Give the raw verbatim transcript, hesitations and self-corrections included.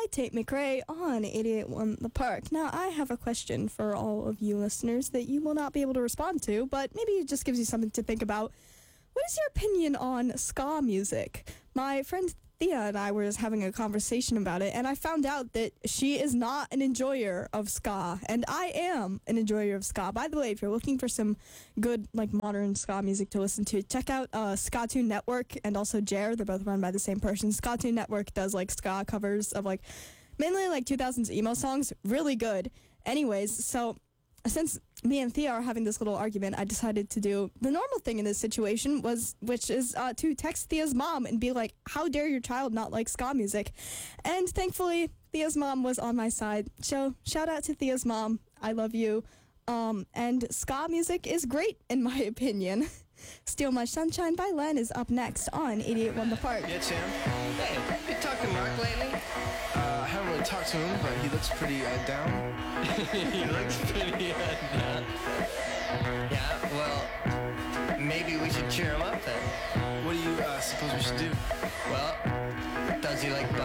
Tate McRae on eighty-eight point one The Park. Now, I have a question for all of you listeners that you will not be able to respond to, but maybe it just gives you something to think about. What is your opinion on ska music? My friend Thea and I were just having a conversation about it, and I found out that she is not an enjoyer of ska, and I am an enjoyer of ska. By the way, if you're looking for some good, like, modern ska music to listen to, check out uh, Ska Tune Network and also Jer. They're both run by the same person. Ska Tune Network does, like, ska covers of, like, mainly, like, two thousands emo songs. Really good. Anyways, so since me and Thea are having this little argument, I decided to do the normal thing in this situation, was which is uh, to text Thea's mom and be like, how dare your child not like ska music? And thankfully, Thea's mom was on my side. So shout out to Thea's mom. I love you. Um, and ska music is great, in my opinion. Steal My Sunshine by Len is up next on eighty-eight point one The Park. Yeah, Tim. Hey, you talked to Mark lately? Uh, I haven't really talked to him, but he looks pretty uh, down. He looks pretty uh, down. Yeah, well, maybe we should cheer him up then. What do you uh, suppose we should do? Well, does he like